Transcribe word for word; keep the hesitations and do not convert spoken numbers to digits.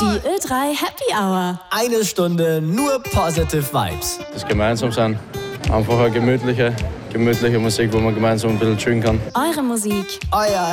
Die Ö drei Happy Hour. Eine Stunde nur positive Vibes. Das Gemeinsamsein. Einfach eine gemütliche, gemütliche Musik, wo man gemeinsam ein bisschen chillen kann. Eure Musik. Euer